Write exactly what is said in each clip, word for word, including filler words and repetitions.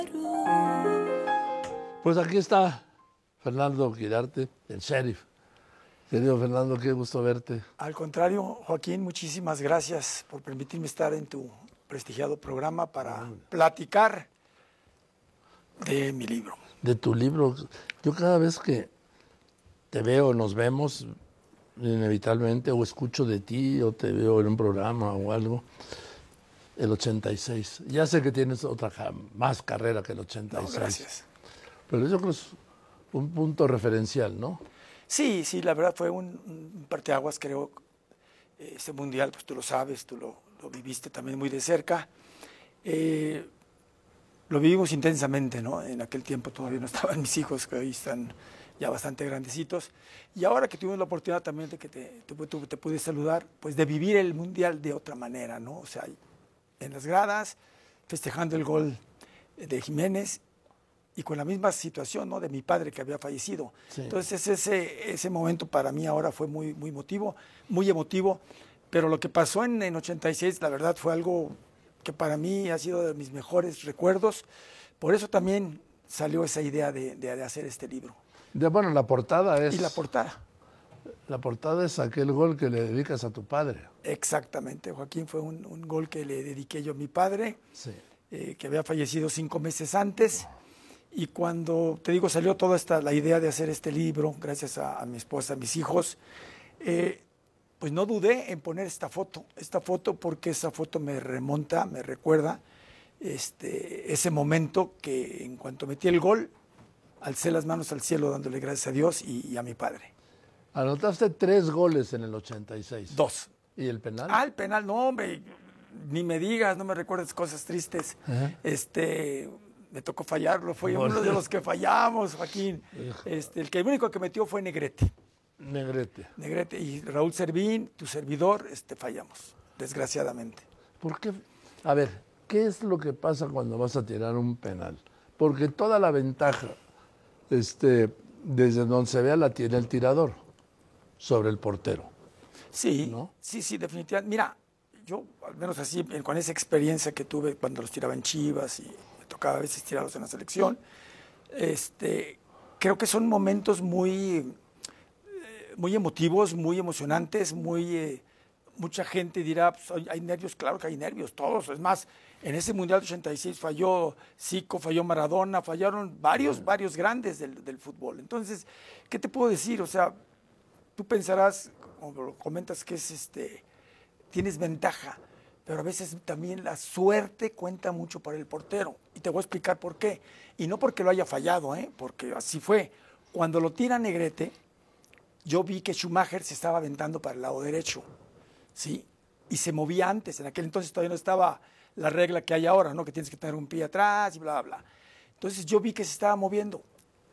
Pues aquí está Fernando Quirarte, el sheriff. Querido Fernando, qué gusto verte. Al contrario, Joaquín, muchísimas gracias por permitirme estar en tu prestigiado programa para platicar de mi libro. De tu libro. Yo cada vez que te veo, nos vemos, inevitablemente, o escucho de ti, o te veo en un programa o algo, el ochenta y seis. Ya sé que tienes otra más carrera que el ochenta y seis. No, gracias. Pero yo creo que es un punto referencial, ¿no? Sí, sí, la verdad fue un, un parteaguas, creo. Este mundial, pues tú lo sabes, tú lo, lo viviste también muy de cerca. Eh, lo vivimos intensamente, ¿no? En aquel tiempo todavía no estaban mis hijos, que hoy están ya bastante grandecitos. Y ahora que tuvimos la oportunidad también de que te, te, te, te pude saludar, pues de vivir el mundial de otra manera, ¿no? O sea, en las gradas, festejando el gol de Jiménez, y con la misma situación, ¿no?, de mi padre que había fallecido. Sí. Entonces ese, ese momento para mí ahora fue muy, muy emotivo, muy emotivo, pero lo que pasó en, en ochenta y seis, la verdad, fue algo que para mí ha sido de mis mejores recuerdos. Por eso también salió esa idea de, de, de hacer este libro. De, bueno, la portada es... Y la portada. La portada es aquel gol que le dedicas a tu padre. Exactamente, Joaquín, fue un, un gol que le dediqué yo a mi padre, sí. eh, que había fallecido cinco meses antes. Y cuando, te digo, salió toda esta, la idea de hacer este libro, gracias a, a mi esposa, a mis hijos, eh, pues no dudé en poner esta foto, esta foto porque esa foto me remonta, me recuerda este, ese momento que en cuanto metí el gol, alcé las manos al cielo dándole gracias a Dios y, y a mi padre. Anotaste tres goles en el ochenta y seis. Dos. ¿Y el penal? Ah, el penal, no, hombre, ni me digas, no me recuerdes cosas tristes. Ajá. Este... Me tocó fallarlo, fue bueno. Uno de los que fallamos, Joaquín. Este, el, que, el único que metió fue Negrete. Negrete. Negrete y Raúl Servín, tu servidor, este, fallamos, desgraciadamente. ¿Por qué? A ver, ¿qué es lo que pasa cuando vas a tirar un penal? Porque toda la ventaja, este, desde donde se vea, la tiene el tirador sobre el portero. Sí, ¿no? sí, sí, definitivamente. Mira, yo, al menos así, con esa experiencia que tuve cuando los tiraba en Chivas y tocaba a veces tirarlos en la selección, este, creo que son momentos muy, muy emotivos, muy emocionantes, muy, eh, mucha gente dirá, pues, hay nervios, claro que hay nervios, todos, es más, en ese Mundial de ochenta y seis falló Zico, falló Maradona, fallaron varios, sí. varios grandes del, del fútbol. Entonces, ¿qué te puedo decir? O sea, tú pensarás, como comentas, que es este, tienes ventaja, pero a veces también la suerte cuenta mucho para el portero. Y te voy a explicar por qué. Y no porque lo haya fallado, ¿eh? Porque así fue. Cuando lo tira Negrete, yo vi que Schumacher se estaba aventando para el lado derecho, ¿sí? Y se movía antes. En aquel entonces todavía no estaba la regla que hay ahora, ¿no? Que tienes que tener un pie atrás y bla, bla, bla. Entonces yo vi que se estaba moviendo.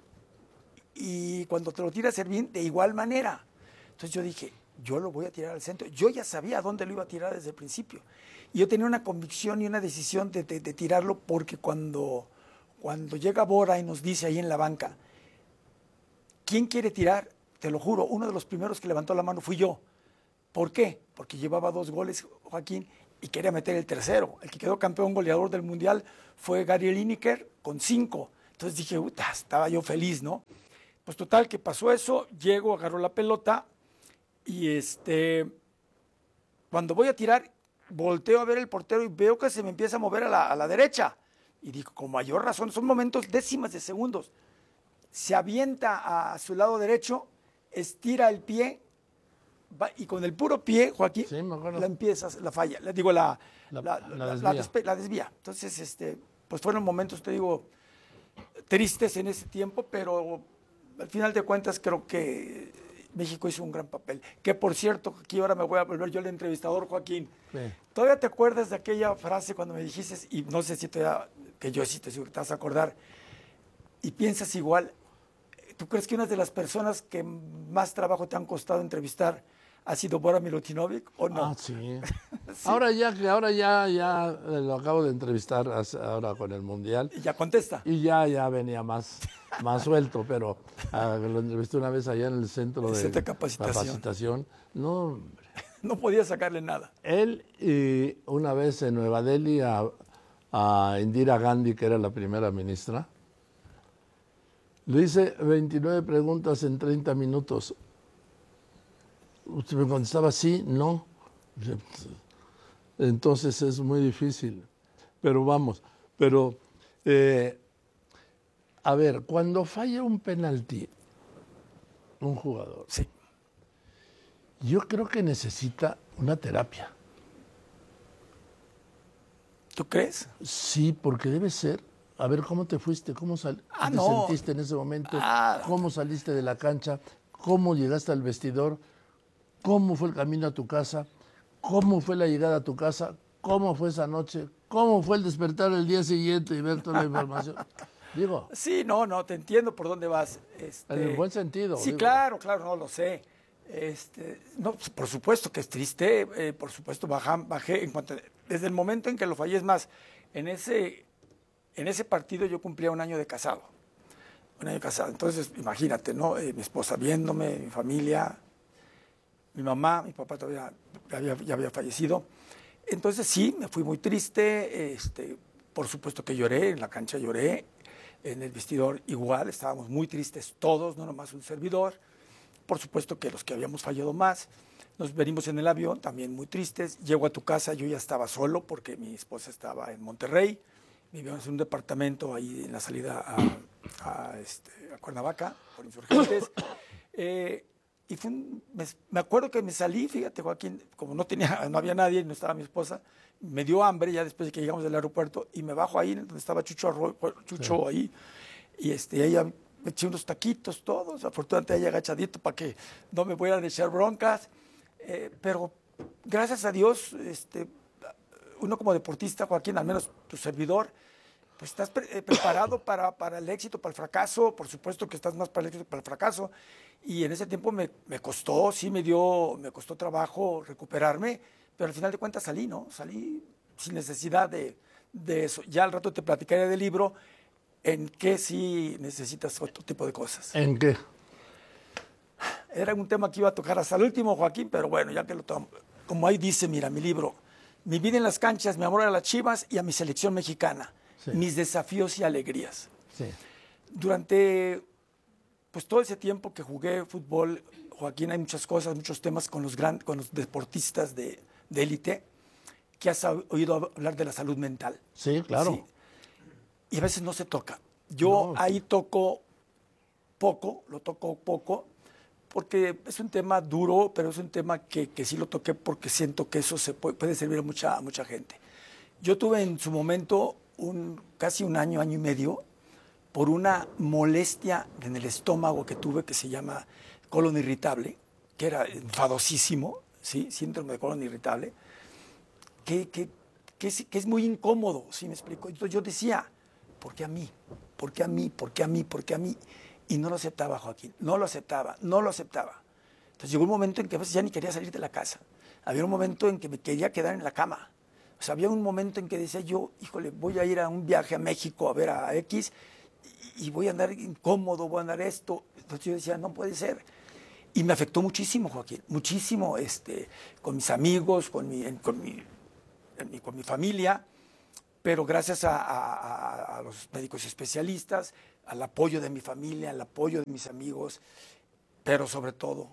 Y cuando te lo tira Servín, de igual manera. Entonces yo dije, yo lo voy a tirar al centro. Yo ya sabía dónde lo iba a tirar desde el principio. Y yo tenía una convicción y una decisión de, de, de tirarlo porque cuando, cuando llega Bora y nos dice ahí en la banca, ¿quién quiere tirar? Te lo juro, uno de los primeros que levantó la mano fui yo. ¿Por qué? Porque llevaba dos goles, Joaquín, y quería meter el tercero. El que quedó campeón goleador del Mundial fue Gary Lineker con cinco. Entonces dije, uta, estaba yo feliz, ¿no? Pues total, que pasó eso, llego, agarro la pelota, y este, cuando voy a tirar, volteo a ver el portero y veo que se me empieza a mover a la, a la derecha. Y digo, con mayor razón, son momentos décimas de segundos. Se avienta a su lado derecho, estira el pie, va, y con el puro pie, Joaquín, sí, la empieza, la falla, la, digo, la, la, la, la, la, desvía. La, despe, la desvía. Entonces, este, pues fueron momentos, te digo, tristes en ese tiempo, pero al final de cuentas creo que México hizo un gran papel. Que por cierto, aquí ahora me voy a volver yo el entrevistador, Joaquín. Sí. ¿Todavía te acuerdas de aquella frase cuando me dijiste, y no sé si todavía, que yo sí te, te vas a acordar, y piensas igual? ¿Tú crees que una de las personas que más trabajo te han costado entrevistar ha sido Bora Milutinovic o no? Ah, sí. sí. Ahora ya que ahora ya, ya lo acabo de entrevistar ahora con el Mundial. Y ya contesta. Y ya, ya venía más, más suelto, pero uh, lo entrevisté una vez allá en el centro de, de capacitación. capacitación. No, hombre. No podía sacarle nada. Él y una vez en Nueva Delhi a, a Indira Gandhi, que era la primera ministra. Le hice veintinueve preguntas en treinta minutos. Usted me contestaba sí, no. Entonces es muy difícil. Pero vamos, pero eh, a ver, cuando falla un penalti un jugador, Sí. yo creo que necesita una terapia. ¿Tú crees? Sí, porque debe ser. A ver, ¿cómo te fuiste? ¿Cómo sal Ah, te no. sentiste en ese momento? Ah. ¿Cómo saliste de la cancha? ¿Cómo llegaste al vestidor? ¿Cómo fue el camino a tu casa? ¿Cómo fue la llegada a tu casa? ¿Cómo fue esa noche? ¿Cómo fue el despertar el día siguiente y ver toda la información? Digo, Sí, no, no, te entiendo por dónde vas. Este, en el buen sentido. Sí, digo. claro, claro, no lo sé. Este, no, pues, por supuesto que es triste, eh, por supuesto baja, bajé en cuanto, desde el momento en que lo fallé, es más, en ese, en ese partido yo cumplía un año de casado, un año de casado. Entonces, imagínate, ¿no? Eh, mi esposa viéndome, mi familia, mi mamá, mi papá todavía ya había, ya había fallecido. Entonces sí, me fui muy triste, este, por supuesto que lloré, en la cancha lloré, en el vestidor igual, estábamos muy tristes todos, no nomás un servidor. Por supuesto que los que habíamos fallado más, nos venimos en el avión, también muy tristes. Llego a tu casa, yo ya estaba solo porque mi esposa estaba en Monterrey, vivíamos en un departamento ahí en la salida a, a, este, a Cuernavaca, por Insurgentes. Eh, y fue un, me, me acuerdo que me salí, fíjate Joaquín, como no, tenía, no había nadie, no estaba mi esposa, me dio hambre ya después de que llegamos del aeropuerto y me bajo ahí donde estaba Chucho, Arroyo, Chucho sí. ahí, y este, ella me eché unos taquitos todos, afortunadamente ella agachadito para que no me fueran a echar broncas, eh, pero gracias a Dios, este, uno como deportista, Joaquín, al menos tu servidor, pues estás pre eh, preparado para, para el éxito, para el fracaso, por supuesto que estás más para el éxito que para el fracaso, y en ese tiempo me, me costó, sí me dio, me costó trabajo recuperarme, pero al final de cuentas salí, ¿no? Salí sin necesidad de, de eso. Ya al rato te platicaré del libro, en qué sí necesitas otro tipo de cosas. ¿En qué? Era un tema que iba a tocar hasta el último, Joaquín, pero bueno, ya que lo tomo, como ahí dice, mira, mi libro, mi vida en las canchas, mi amor a las Chivas y a mi selección mexicana. Sí. Mis desafíos y alegrías. Sí. Durante pues todo ese tiempo que jugué fútbol, Joaquín, hay muchas cosas, muchos temas con los, gran, con los deportistas de, de élite, que has oído hablar de la salud mental. Sí, claro. Sí. Y a veces no se toca. Yo no, ahí sí. toco poco, lo toco poco, porque es un tema duro, pero es un tema que, que sí lo toqué porque siento que eso se puede, puede servir a mucha, a mucha gente. Yo tuve en su momento un, casi un año, año y medio, por una molestia en el estómago que tuve que se llama colon irritable, que era enfadosísimo, ¿sí? Síndrome de colon irritable, que, que, que, es, que es muy incómodo, ¿sí me explico? Entonces yo decía, ¿por qué a mí? ¿Por qué a mí? ¿Por qué a mí? ¿Por qué a mí? Y no lo aceptaba, Joaquín, no lo aceptaba, no lo aceptaba. Entonces llegó un momento en que a veces ya ni quería salir de la casa. Había un momento en que me quería quedar en la cama. O sea, había un momento en que decía yo, híjole, voy a ir a un viaje a México a ver a X y, y voy a andar incómodo, voy a andar esto. Entonces yo decía, no puede ser. Y me afectó muchísimo, Joaquín, muchísimo este, con mis amigos, con mi, con mi, con mi familia, pero gracias a, a, a los médicos especialistas, al apoyo de mi familia, al apoyo de mis amigos, pero sobre todo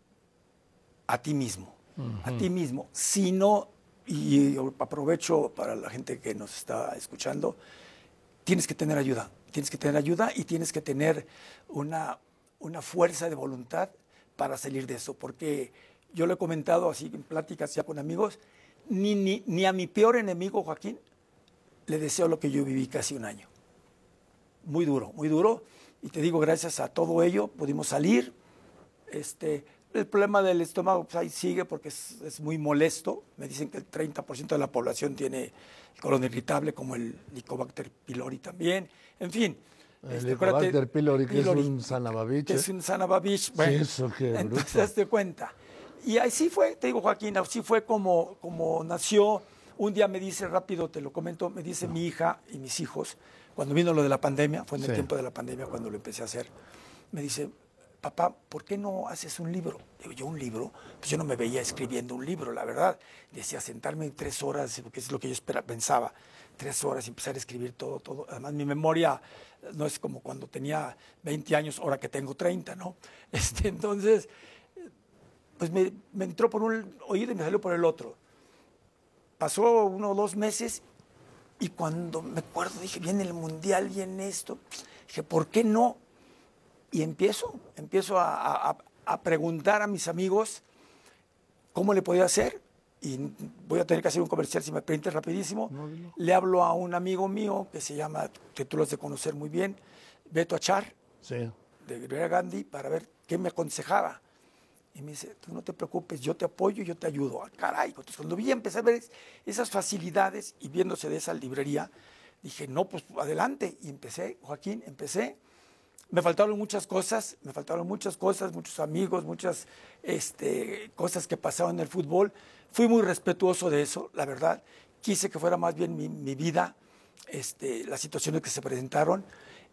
a ti mismo, uh-huh. a ti mismo. Si no, y aprovecho para la gente que nos está escuchando, tienes que tener ayuda, tienes que tener ayuda y tienes que tener una, una fuerza de voluntad para salir de eso, porque yo lo he comentado así en pláticas ya con amigos, ni, ni, ni a mi peor enemigo, Joaquín, le deseo lo que yo viví casi un año. Muy duro, muy duro. Y te digo, gracias a todo ello pudimos salir. Este, el problema del estómago pues ahí sigue porque es, es muy molesto. Me dicen que el treinta por ciento de la población tiene colon irritable, como el Helicobacter pylori también. En fin. El este, Helicobacter pylori, que pylori, es un Sanabavich. Que ¿eh? es un Sanabavich. Bueno, sí, eso qué entonces, hazte cuenta. Y así fue, te digo, Joaquín, así fue como, como nació. Un día me dice, rápido te lo comento, me dice no. mi hija y mis hijos, cuando vino lo de la pandemia, fue en el sí. tiempo de la pandemia cuando lo empecé a hacer, me dice, papá, ¿por qué no haces un libro? Digo, ¿yo un libro? Pues yo no me veía escribiendo un libro, la verdad. Decía, sentarme en tres horas, porque es lo que yo esperaba, pensaba. tres horas y empezar a escribir todo, todo. Además, mi memoria no es como cuando tenía veinte años, ahora que tengo treinta, ¿no? Este, entonces, pues me, me entró por un oído y me salió por el otro. Pasó uno o dos meses y cuando me acuerdo dije, viene el Mundial, viene esto. Dije, ¿por qué no? Y empiezo, empiezo a, a, a preguntar a mis amigos cómo le podía hacer. Y voy a tener que hacer un comercial si me permites rapidísimo. No, no. Le hablo a un amigo mío que se llama, que tú lo has de conocer muy bien, Beto Achar, sí, de Rivera Gandhi, para ver qué me aconsejaba. Y me dice, tú no te preocupes, yo te apoyo, yo te ayudo. Ah, caray. Entonces, cuando vi, empecé a ver esas facilidades y viéndose de esa librería, dije, no, pues adelante. Y empecé, Joaquín, empecé. Me faltaron muchas cosas, me faltaron muchas cosas, muchos amigos, muchas este, cosas que pasaban en el fútbol. Fui muy respetuoso de eso, la verdad. Quise que fuera más bien mi, mi vida, este, las situaciones que se presentaron.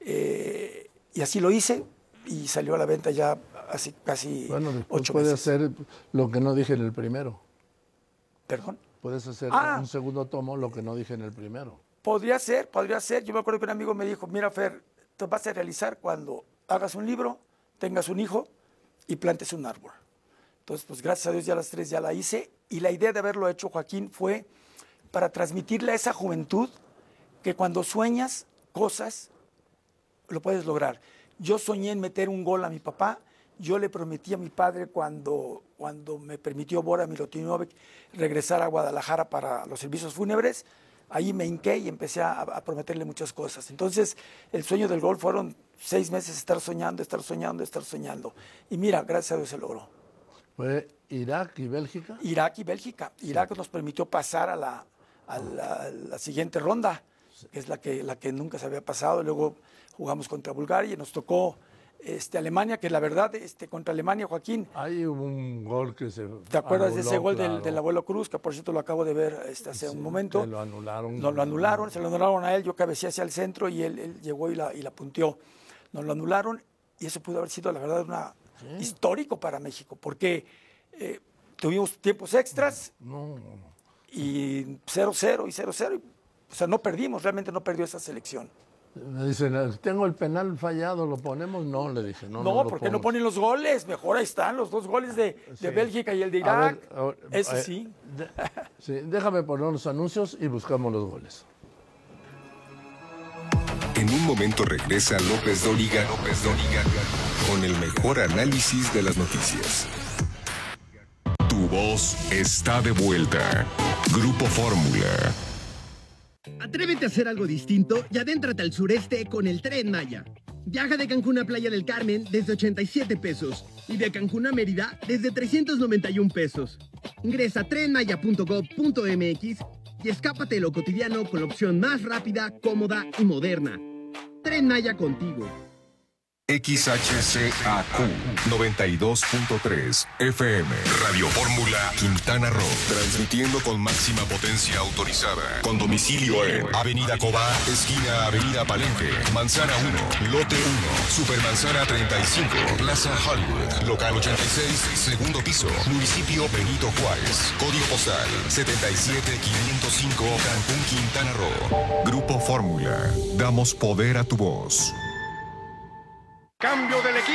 Eh, y así lo hice y salió a la venta ya hace casi bueno, después ocho puedes meses. hacer lo que no dije en el primero. ¿Perdón? Puedes hacer Ah. un segundo tomo lo que no dije en el primero. Podría ser, podría ser. Yo me acuerdo que un amigo me dijo, mira, Fer, te vas a realizar cuando hagas un libro, tengas un hijo y plantes un árbol. Entonces, pues gracias a Dios ya las tres ya la hice. Y la idea de haberlo hecho, Joaquín, fue para transmitirle a esa juventud que cuando sueñas cosas, lo puedes lograr. Yo soñé en meter un gol a mi papá. Yo le prometí a mi padre cuando, cuando me permitió Bora Milutinovic regresar a Guadalajara para los servicios fúnebres. Ahí me hinqué y empecé a, a prometerle muchas cosas. Entonces, el sueño del gol fueron seis meses estar soñando, estar soñando, estar soñando. Y mira, gracias a Dios se logró. ¿Fue Irak y Bélgica? Irak y Bélgica. Irak sí. Nos permitió pasar a la, a la, a la siguiente ronda, sí. Que es la que, la que nunca se había pasado. Luego jugamos contra Bulgaria y nos tocó este, Alemania, que la verdad, este, contra Alemania, Joaquín. Hay un gol que se ¿Te acuerdas anuló, de ese gol claro. del, del abuelo Cruz, que por cierto lo acabo de ver este, hace sí, un momento? Que lo anularon. Nos lo anularon, se lo anularon a él, yo cabeceé hacia el centro y él, él llegó y la, y la punteó. Nos lo anularon y eso pudo haber sido, la verdad, una, sí. histórico para México, porque eh, tuvimos tiempos extras no, no. y cero cero y cero cero. O sea, no perdimos, realmente no perdió esa selección. Me dicen, tengo el penal fallado, ¿lo ponemos? No, le dije, no, no. No, no ¿por qué no ponen los goles? Mejor ahí están los dos goles de, sí. de Bélgica y el de Irak. A ver, a ver, Eso eh, sí. De, sí. Déjame poner los anuncios y buscamos los goles. En un momento regresa López Dóriga, López Dóriga con el mejor análisis de las noticias. Tu voz está de vuelta. Grupo Fórmula. Atrévete a hacer algo distinto y adéntrate al sureste con el Tren Maya. Viaja de Cancún a Playa del Carmen desde ochenta y siete pesos y de Cancún a Mérida desde trescientos noventa y un pesos. Ingresa a tren maya punto gob punto eme equis y escápate de lo cotidiano con la opción más rápida, cómoda y moderna. Tren Maya contigo. X H C A Q noventa y dos punto tres F M Radio Fórmula Quintana Roo, transmitiendo con máxima potencia autorizada, con domicilio en Avenida Cobá, esquina Avenida Palenque, Manzana uno, Lote uno, Supermanzana treinta y cinco, Plaza Hollywood, Local ochenta y seis, segundo piso, Municipio Benito Juárez, Código postal setenta y siete quinientos cinco, Cancún, Quintana Roo. Grupo Fórmula, damos poder a tu voz. Cambio del equipo.